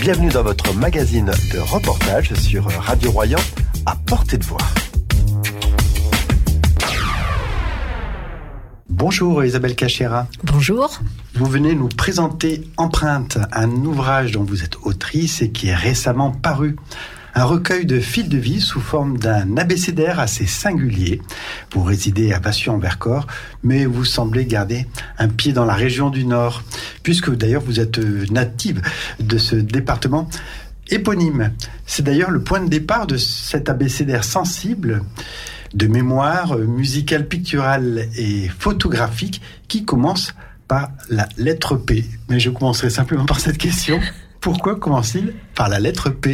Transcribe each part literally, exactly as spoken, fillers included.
Bienvenue dans votre magazine de reportage sur Radio Royan, à portée de voix. Bonjour Isabelle Cachera. Bonjour. Vous venez nous présenter Empreinte, un ouvrage dont vous êtes autrice et qui est récemment paru. Un recueil de fils de vie sous forme d'un abécédaire assez singulier. Vous résidez à Passion-en-Vercors, mais vous semblez garder un pied dans la région du Nord, puisque d'ailleurs vous êtes native de ce département éponyme. C'est d'ailleurs le point de départ de cet abécédaire sensible de mémoire musicale, picturale et photographique qui commence par la lettre P. Mais je commencerai simplement par cette question. Pourquoi commence-t-il par la lettre P ?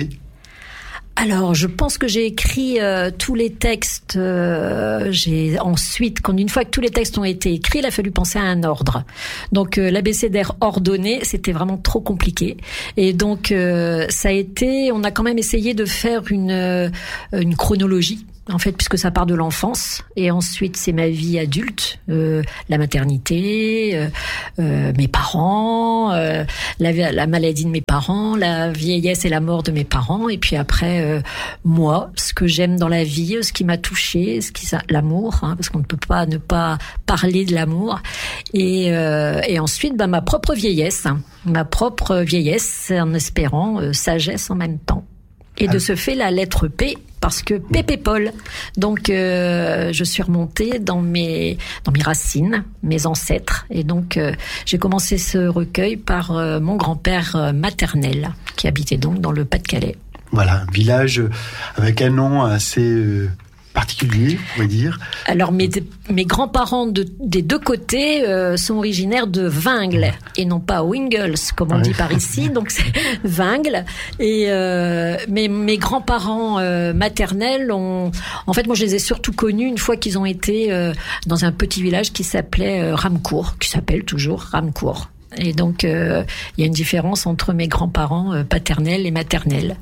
Alors, je pense que j'ai écrit euh, tous les textes. Euh, j'ai ensuite, quand une fois que tous les textes ont été écrits, il a fallu penser à un ordre. Donc, euh, l'abécédaire ordonné, c'était vraiment trop compliqué. Et donc, euh, ça a été. On a quand même essayé de faire une euh, une chronologie. En fait, puisque ça part de l'enfance, et ensuite c'est ma vie adulte, euh, la maternité, euh, euh, mes parents, euh, la, la maladie de mes parents, la vieillesse et la mort de mes parents, et puis après euh, moi, ce que j'aime dans la vie, ce qui m'a touchée, ce qui l'amour, hein, parce qu'on ne peut pas ne pas parler de l'amour, et, euh, et ensuite bah, ma propre vieillesse, hein, ma propre vieillesse, en espérant euh, sagesse en même temps. Et de ce fait, la lettre P, parce que Pépé Paul. Donc, euh, je suis remontée dans mes dans mes racines, mes ancêtres, et donc euh, j'ai commencé ce recueil par euh, mon grand-père euh, maternel, qui habitait donc dans le Pas-de-Calais. Voilà, un village avec un nom assez euh, particulier, on va dire. Alors, mes mes grands-parents de, des deux côtés euh, sont originaires de Vingles et non pas Wingles, comme on ouais. dit par ici. Donc c'est Vingles. Et euh, mes mes grands-parents euh, maternels ont, en fait, moi je les ai surtout connus une fois qu'ils ont été euh, dans un petit village qui s'appelait euh, Ramcourt, qui s'appelle toujours Ramcourt. Et donc euh, il y a une différence entre mes grands-parents euh, paternels et maternels.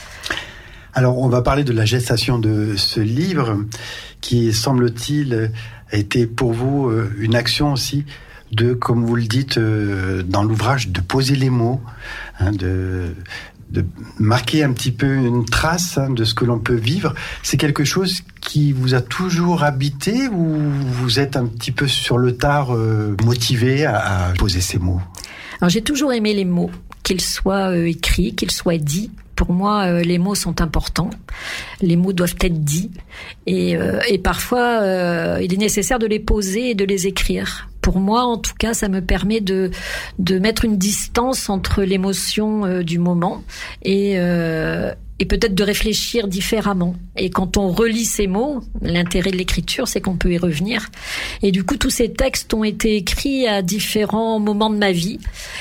Alors, on va parler de la gestation de ce livre qui, semble-t-il, a été pour vous une action aussi de, comme vous le dites dans l'ouvrage, de poser les mots, hein, de, de marquer un petit peu une trace hein, de ce que l'on peut vivre. C'est quelque chose qui vous a toujours habité ou vous êtes un petit peu sur le tard euh, motivé à, à poser ces mots ? Alors, j'ai toujours aimé les mots, qu'ils soient euh, écrits, qu'ils soient dits. Pour moi, euh, les mots sont importants. Les mots doivent être dits. Et, euh, et parfois, euh, il est nécessaire de les poser et de les écrire. Pour moi, en tout cas, ça me permet de, de mettre une distance entre l'émotion euh, du moment et, euh, et peut-être de réfléchir différemment. Et quand on relit ces mots, l'intérêt de l'écriture, c'est qu'on peut y revenir. Et du coup, tous ces textes ont été écrits à différents moments de ma vie.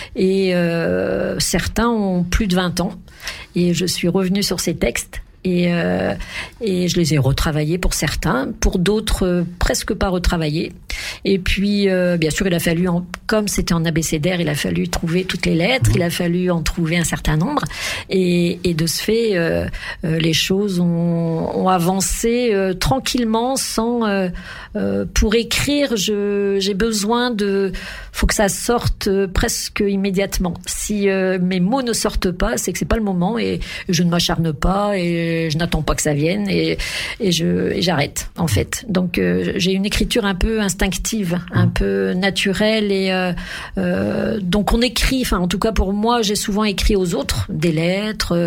Et euh, certains ont plus de vingt ans. Et je suis revenue sur ces textes et, euh, et je les ai retravaillés pour certains, pour d'autres euh, presque pas retravaillés. Et puis, euh, bien sûr, il a fallu, en, comme c'était en abécédaire, il a fallu trouver toutes les lettres, il a fallu en trouver un certain nombre. Et, et de ce fait, euh, euh, les choses ont, ont avancé euh, tranquillement, sans. Euh, euh, pour écrire, je, j'ai besoin de. Faut que ça sorte euh, presque immédiatement. Si euh, mes mots ne sortent pas, c'est que c'est pas le moment et je ne m'acharne pas et je n'attends pas que ça vienne et, et je et j'arrête en fait. Donc euh, j'ai une écriture un peu instinctive, un peu naturelle et euh, euh, donc on écrit. Enfin, en tout cas pour moi, j'ai souvent écrit aux autres des lettres,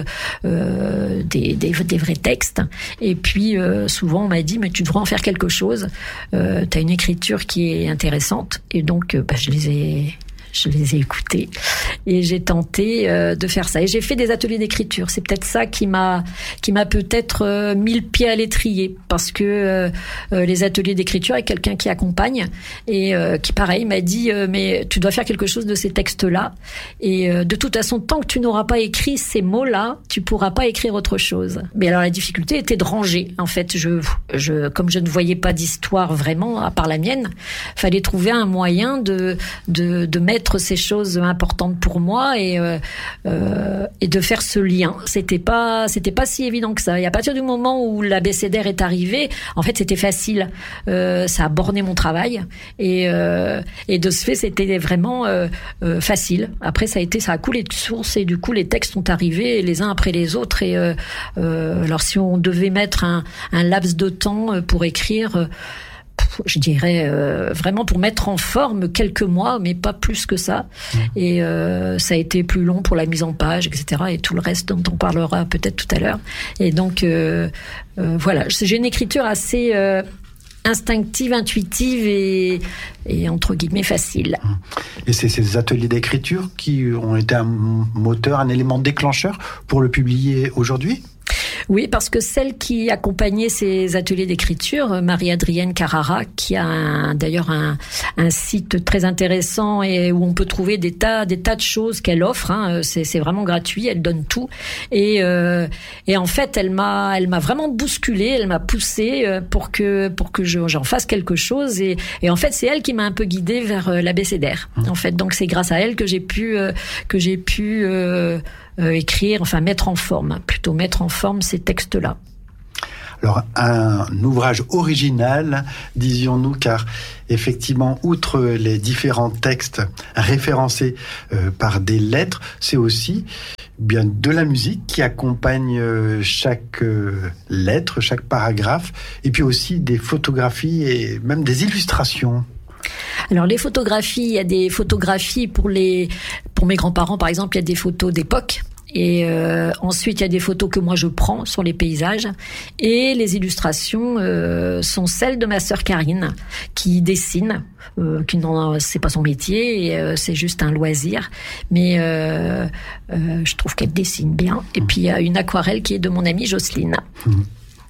euh, des, des des vrais textes. Et puis euh, souvent on m'a dit mais tu devrais en faire quelque chose. Euh, t'as une écriture qui est intéressante et donc euh, bah, je les ai je les ai écoutés et j'ai tenté euh, de faire ça. Et j'ai fait des ateliers d'écriture. C'est peut-être ça qui m'a qui m'a peut-être euh, mis le pied à l'étrier, parce que euh, euh, les ateliers d'écriture avec quelqu'un qui accompagne et euh, qui pareil m'a dit euh, mais tu dois faire quelque chose de ces textes-là. Et euh, de toute façon, tant que tu n'auras pas écrit ces mots-là, tu pourras pas écrire autre chose. Mais alors la difficulté était de ranger. En fait, je je comme je ne voyais pas d'histoire vraiment à part la mienne, fallait trouver un moyen de de de mettre mettre ces choses importantes pour moi et euh, euh, et de faire ce lien. C'était pas c'était pas si évident que ça. Et à partir du moment où l'abécédaire est arrivé, en fait, c'était facile. Euh, ça a borné mon travail et euh, et de ce fait, c'était vraiment euh, euh, facile. Après, ça a été ça a coulé de source et du coup, les textes sont arrivés les uns après les autres. Et euh, euh, alors, si on devait mettre un un laps de temps pour écrire. Euh, je dirais euh, vraiment pour mettre en forme quelques mois, mais pas plus que ça. Mmh. Et euh, ça a été plus long pour la mise en page, et cetera. Et tout le reste dont on parlera peut-être tout à l'heure. Et donc, euh, euh, voilà, j'ai une écriture assez euh, instinctive, intuitive et, et entre guillemets facile. Et c'est ces ateliers d'écriture qui ont été un moteur, un élément déclencheur pour le publier aujourd'hui ? Oui, parce que celle qui accompagnait ces ateliers d'écriture, Marie-Adrienne Carrara, qui a un, d'ailleurs un, un site très intéressant et où on peut trouver des tas, des tas de choses qu'elle offre. Hein, c'est, c'est vraiment gratuit, elle donne tout. Et, euh, et en fait, elle m'a, elle m'a vraiment bousculée, elle m'a poussée pour que, pour que je, j'en fasse quelque chose. Et, et en fait, c'est elle qui m'a un peu guidée vers l'abécédaire. En fait, donc c'est grâce à elle que j'ai pu, que j'ai pu. Euh, Euh, écrire, enfin mettre en forme, plutôt mettre en forme ces textes-là. Alors, un ouvrage original, disions-nous, car effectivement, outre les différents textes référencés euh, par des lettres, c'est aussi bien de la musique qui accompagne euh, chaque euh, lettre, chaque paragraphe, et puis aussi des photographies et même des illustrations. Alors les photographies, il y a des photographies pour les pour mes grands-parents par exemple, il y a des photos d'époque. Et euh, ensuite, il y a des photos que moi je prends sur les paysages. Et les illustrations euh, sont celles de ma sœur Karine, qui dessine, euh, qui n'en, c'est pas son métier, et euh, c'est juste un loisir. Mais euh, euh, je trouve qu'elle dessine bien. Et puis il y a une aquarelle qui est de mon amie Jocelyne. Mmh.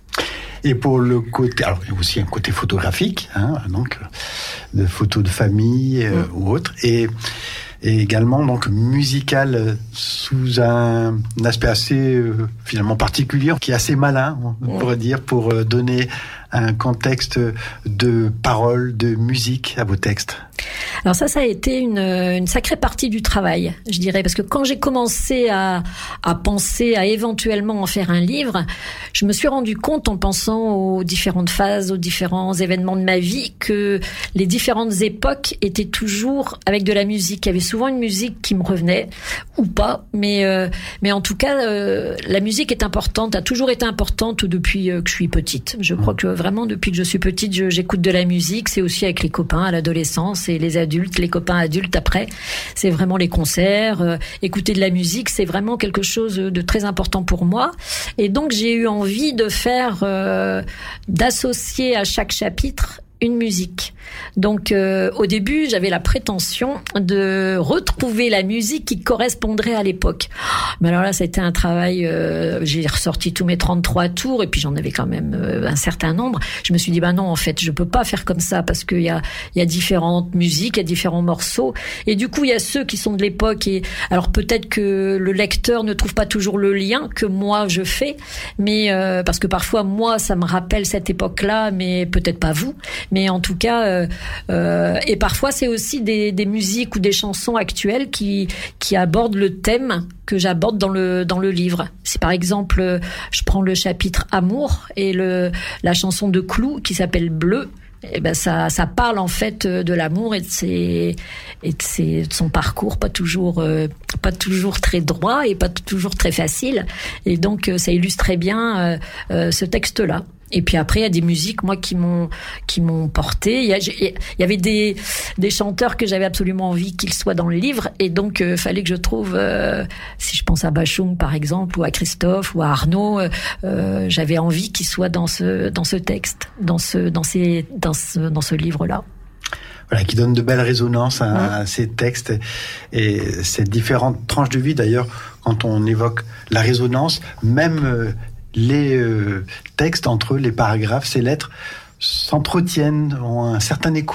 Et pour le côté, alors il y a aussi un côté photographique, hein, donc de photos de famille euh, mmh. ou autre, et, et également donc musical sous un, un aspect assez euh, finalement particulier, qui est assez malin, on pourrait mmh. dire, pour euh, donner un contexte de paroles, de musique à vos textes. Alors ça, ça a été une, une sacrée partie du travail, je dirais, parce que quand j'ai commencé à, à penser à éventuellement en faire un livre, je me suis rendu compte en pensant aux différentes phases, aux différents événements de ma vie, que les différentes époques étaient toujours avec de la musique. Il y avait souvent une musique qui me revenait, ou pas, mais, euh, mais en tout cas, euh, la musique est importante, a toujours été importante depuis euh, que je suis petite. Je crois que vraiment, depuis que je suis petite, je, j'écoute de la musique. C'est aussi avec les copains à l'adolescence et les adultes, les copains adultes après. C'est vraiment les concerts. Euh, écouter de la musique, c'est vraiment quelque chose de très important pour moi. Et donc, j'ai eu envie de faire, euh, d'associer à chaque chapitre une musique. Donc, euh, au début, j'avais la prétention de retrouver la musique qui correspondrait à l'époque. Mais alors là, ça a été un travail, euh, j'ai ressorti tous mes trente-trois tours, et puis j'en avais quand même euh, un certain nombre. Je me suis dit, ben non, en fait, je peux pas faire comme ça, parce qu'il y a, il y a différentes musiques, il y a différents morceaux, et du coup, il y a ceux qui sont de l'époque, et alors peut-être que le lecteur ne trouve pas toujours le lien que moi je fais, mais euh, parce que parfois, moi, ça me rappelle cette époque-là, mais peut-être pas vous. Mais en tout cas, euh, euh, et parfois c'est aussi des, des musiques ou des chansons actuelles qui qui abordent le thème que j'aborde dans le dans le livre. Si par exemple, je prends le chapitre Amour et le la chanson de Clou qui s'appelle Bleu. Et ben ça, ça parle en fait de l'amour et de ses, et de, ses, de son parcours pas toujours, euh, pas toujours très droit et pas toujours très facile. Et donc ça illustrait bien euh, euh, ce texte-là. Et puis après, il y a des musiques, moi, qui m'ont, qui m'ont porté. Il y, a, il y avait des, des chanteurs que j'avais absolument envie qu'ils soient dans le livre. Et donc, euh, fallait que je trouve, euh, si je pense à Bachung, par exemple, ou à Christophe, ou à Arnaud, euh, j'avais envie qu'ils soient dans ce, dans ce texte, dans ce, dans ces, dans ce, dans ce livre-là. Voilà, qui donne de belles résonances à, à ces textes et ces différentes tranches de vie. D'ailleurs, quand on évoque la résonance, même, euh, les euh, textes entre eux, les paragraphes, ces lettres s'entretiennent, ont un certain écho.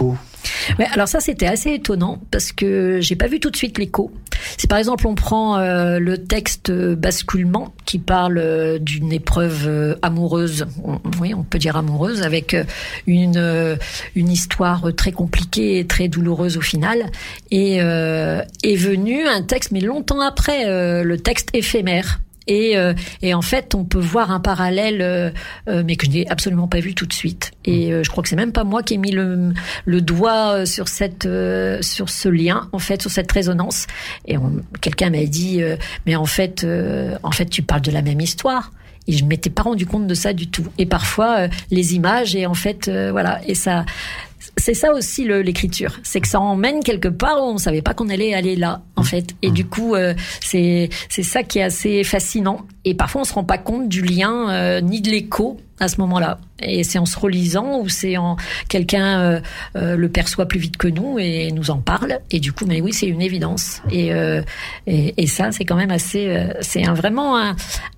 Ouais, alors ça c'était assez étonnant parce que j'ai pas vu tout de suite l'écho. Si par exemple on prend euh, le texte Basculement qui parle euh, d'une épreuve euh, amoureuse, on, oui on peut dire amoureuse, avec euh, une euh, une histoire très compliquée et très douloureuse au final, et euh, est venu un texte mais longtemps après, euh, le texte Éphémère. Et, euh, et en fait, on peut voir un parallèle, euh, euh, mais que je n'ai absolument pas vu tout de suite. Et euh, je crois que c'est même pas moi qui ai mis le, le doigt sur cette, euh, sur ce lien, en fait, sur cette résonance. Et on, quelqu'un m'a dit, euh, mais en fait, euh, en fait, tu parles de la même histoire. Et je m'étais pas rendu compte de ça du tout. Et parfois, euh, les images, et en fait, euh, voilà, et ça. C'est ça aussi le, l'écriture, c'est que ça emmène quelque part où on savait pas qu'on allait aller là, en fait. Et du coup, euh, c'est c'est ça qui est assez fascinant. Et parfois, on se rend pas compte du lien euh, ni de l'écho à ce moment-là. Et c'est en se relisant ou c'est en quelqu'un euh, euh, le perçoit plus vite que nous et nous en parle. Et du coup, mais oui, c'est une évidence. Et euh, et, et ça, c'est quand même assez. Euh, c'est un, vraiment un.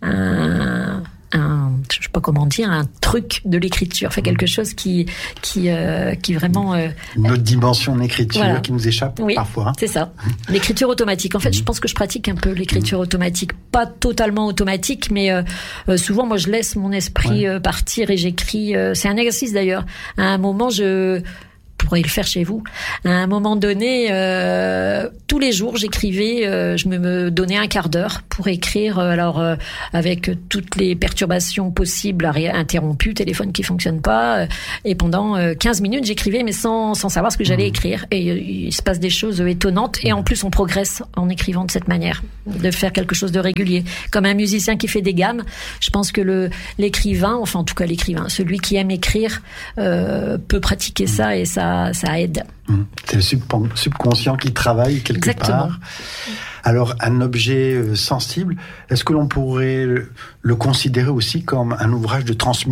un un, je sais pas comment dire, un truc de l'écriture, fait quelque chose qui, qui, euh, qui vraiment. Euh, Une autre dimension d'écriture voilà. qui nous échappe oui, parfois. C'est ça. L'écriture automatique. En fait, mmh. je pense que je pratique un peu l'écriture mmh. automatique, pas totalement automatique, mais euh, euh, souvent, moi, je laisse mon esprit ouais. euh, partir et j'écris. Euh, c'est un exercice d'ailleurs. À un moment, je vous pourrez le faire chez vous. À un moment donné, euh, tous les jours, j'écrivais, euh, je me, me donnais un quart d'heure pour écrire, euh, alors euh, avec toutes les perturbations possibles, interrompues, téléphone qui fonctionne pas, euh, et pendant euh, quinze minutes, j'écrivais, mais sans, sans savoir ce que j'allais écrire. Et euh, il se passe des choses étonnantes, et en plus, on progresse en écrivant de cette manière, de faire quelque chose de régulier. Comme un musicien qui fait des gammes, je pense que le l'écrivain, enfin en tout cas l'écrivain, celui qui aime écrire, euh, peut pratiquer ça, et ça ça aide. C'est le subconscient qui travaille quelque Exactement. part. Alors, un objet sensible, est-ce que l'on pourrait le considérer aussi comme un ouvrage de transmission ?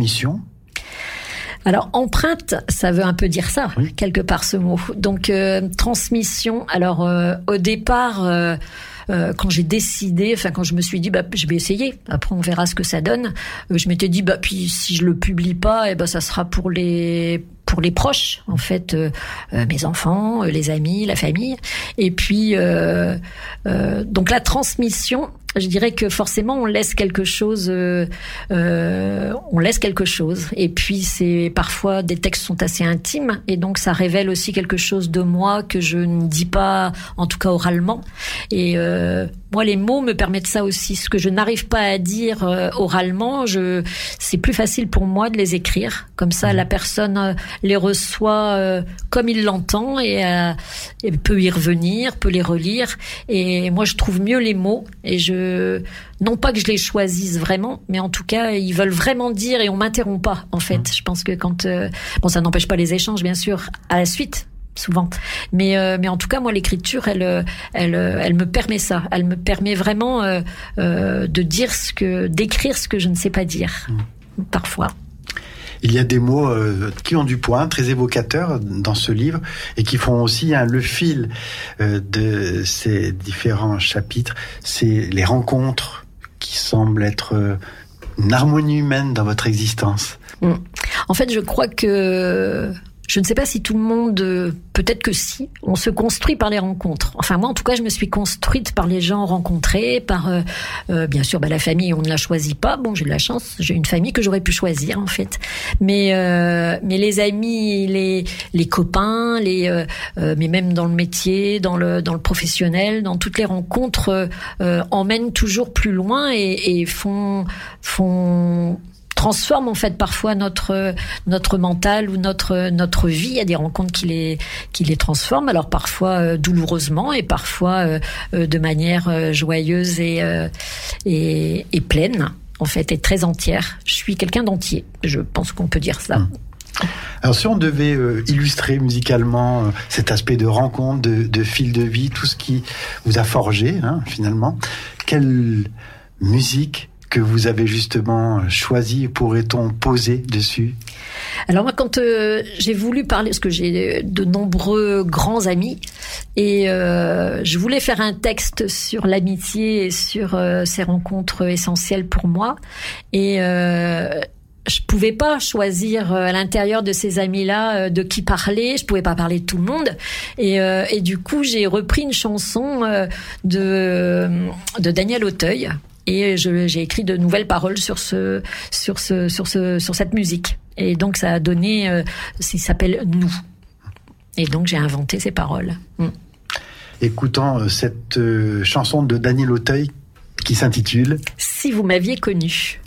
Alors, empreinte, ça veut un peu dire ça, oui. quelque part, ce mot. Donc, euh, transmission, alors, euh, au départ... Euh, Euh, quand j'ai décidé, enfin quand je me suis dit bah je vais essayer, après on verra ce que ça donne, euh, je m'étais dit bah puis si je le publie pas, et ben ça sera pour les pour les proches en fait, euh, euh, mes enfants, euh, les amis, la famille, et puis euh, euh, donc la transmission. Je dirais que forcément on laisse quelque chose, euh, euh, on laisse quelque chose. Et puis c'est parfois des textes sont assez intimes et donc ça révèle aussi quelque chose de moi que je ne dis pas, en tout cas oralement. Et euh, moi les mots me permettent ça aussi. Ce que je n'arrive pas à dire euh, oralement, je, c'est plus facile pour moi de les écrire. Comme ça la personne euh, les reçoit euh, comme il l'entend et, euh, et peut y revenir, peut les relire. Et moi je trouve mieux les mots et je non pas que je les choisisse vraiment, mais en tout cas ils veulent vraiment dire et on m'interrompt pas en fait. Je pense que quand euh, bon ça n'empêche pas les échanges bien sûr à la suite souvent, mais euh, mais en tout cas moi l'écriture elle elle elle me permet ça, elle me permet vraiment euh, euh, de dire ce que d'écrire ce que je ne sais pas dire mmh. parfois. Il y a des mots euh, qui ont du poids, très évocateurs dans ce livre et qui font aussi hein, le fil euh, de ces différents chapitres. C'est les rencontres qui semblent être euh, une harmonie humaine dans votre existence. Mmh. En fait, je crois que... Je ne sais pas si tout le monde, peut-être que si, on se construit par les rencontres. Enfin moi en tout cas je me suis construite par les gens rencontrés, par euh, euh, bien sûr bah, la famille on ne la choisit pas, bon j'ai de la chance, j'ai une famille que j'aurais pu choisir en fait, mais euh, mais les amis, les les copains, les euh, euh, mais même dans le métier, dans le dans le professionnel, dans toutes les rencontres euh, emmènent toujours plus loin et, et font font transforme en fait parfois notre notre mental ou notre notre vie. Il y a des rencontres qui les qui les transforment. Alors parfois euh, douloureusement et parfois euh, euh, de manière euh, joyeuse et, euh, et et pleine en fait et très entière. Je suis quelqu'un d'entier. Je pense qu'on peut dire ça. Mmh. Alors si on devait euh, illustrer musicalement euh, cet aspect de rencontre, de, de fil de vie, tout ce qui vous a forgé hein, finalement, quelle musique que vous avez justement choisi, pourrait-on poser dessus ? Alors moi, quand euh, j'ai voulu parler, parce que j'ai de nombreux grands amis, et euh, je voulais faire un texte sur l'amitié et sur euh, ces rencontres essentielles pour moi, et euh, je pouvais pas choisir à l'intérieur de ces amis-là de qui parler. Je pouvais pas parler de tout le monde. Et, euh, et du coup, j'ai repris une chanson de, de Daniel Auteuil. Et je, j'ai écrit de nouvelles paroles sur ce, sur ce, sur ce, sur cette musique. Et donc, ça a donné, euh, ça s'appelle Nous. Et donc, j'ai inventé ces paroles. Mm. Écoutant cette euh, chanson de Daniel Auteuil qui s'intitule Si vous m'aviez connu.